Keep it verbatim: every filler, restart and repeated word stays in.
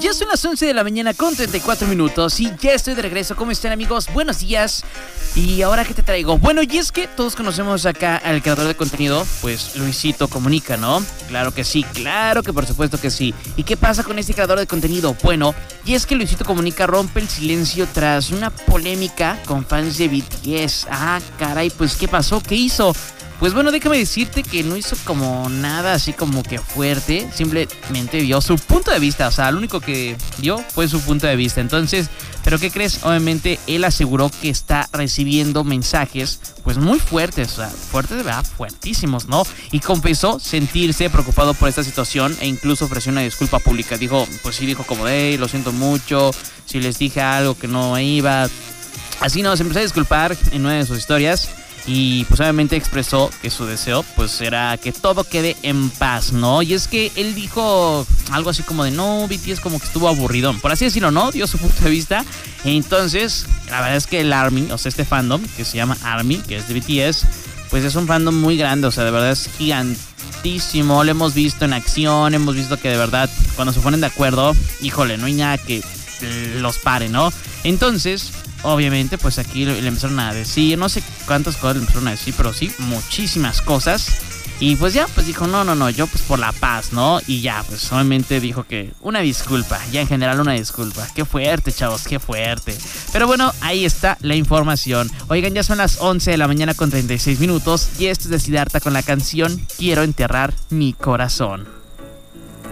Ya son las once de la mañana con treinta y cuatro minutos y ya estoy de regreso. ¿Cómo están, amigos? Buenos días. Y ahora, ¿qué te traigo? Bueno, y es que todos conocemos acá al creador de contenido, pues Luisito Comunica, ¿no? Claro que sí, claro que por supuesto que sí. ¿Y qué pasa con este creador de contenido? Bueno, y es que Luisito Comunica rompe el silencio tras una polémica con fans de B T S. Ah, caray, pues ¿qué pasó? ¿Qué hizo? Pues bueno, déjame decirte que no hizo como nada así como que fuerte. Simplemente dio su punto de vista. O sea, lo único que dio fue su punto de vista. Entonces, ¿pero qué crees? Obviamente él aseguró que está recibiendo mensajes pues muy fuertes. O sea, fuertes de verdad, fuertísimos, ¿no? Y confesó sentirse preocupado por esta situación e incluso ofreció una disculpa pública. Dijo, pues sí, dijo como, hey, lo siento mucho, si les dije algo que no iba. Así no, se empezó a disculpar en una de sus historias. Y pues obviamente expresó que su deseo pues era que todo quede en paz, ¿no? Y es que él dijo algo así como de no, B T S como que estuvo aburridón, por así decirlo, ¿no? Dio su punto de vista. Entonces, la verdad es que el ARMY, o sea, este fandom que se llama ARMY, que es de B T S, pues es un fandom muy grande, o sea, de verdad es gigantísimo. Lo hemos visto en acción, hemos visto que de verdad cuando se ponen de acuerdo, híjole, no hay nada que los pare, ¿no? Entonces, obviamente, pues aquí le, le empezaron a decir, no sé cuántas cosas le empezaron a decir, pero sí, muchísimas cosas. Y pues ya, pues dijo, no, no, no, yo pues por la paz, ¿no? Y ya, pues obviamente dijo que una disculpa, ya en general una disculpa. Qué fuerte, chavos, qué fuerte. Pero bueno, ahí está la información. Oigan, ya son las once de la mañana con treinta y seis minutos y esto es de Siddhartha con la canción Quiero enterrar mi corazón.